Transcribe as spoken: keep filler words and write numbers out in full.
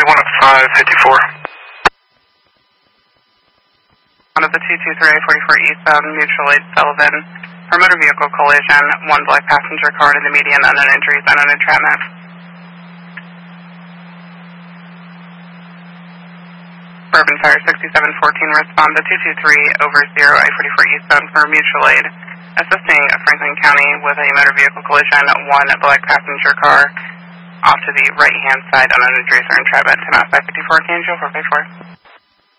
one at five fifty-four. One of the two two three I forty-four eastbound, mutual aid Sullivan. For motor vehicle collision, one black passenger car to the median, unknown injuries, unknown entrapment. Bourbon Fire sixty-seven fourteen, respond to two two three over zero I forty-four eastbound for mutual aid. Assisting Franklin County with a motor vehicle collision, one black passenger car off to the right-hand side, unknown injuries or entrapment. ten out five fifty-four, Angel four five four.